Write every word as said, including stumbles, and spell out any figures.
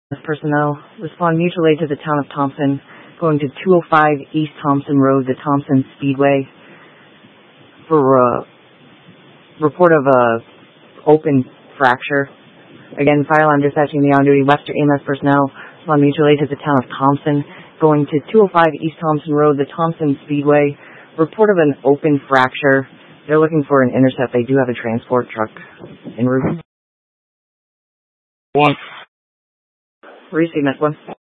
Personnel respond mutual aid to the town of Thompson, going to two oh five East Thompson Road, the Thompson Speedway, for a report of a open fracture. Again, fire alarm dispatching the on-duty Webster E M S personnel respond mutual aid to the town of Thompson, going to two oh five East Thompson Road, the Thompson Speedway, report of an open fracture. They're looking for an intercept. They do have a transport truck en route. One. Receive, Miss One.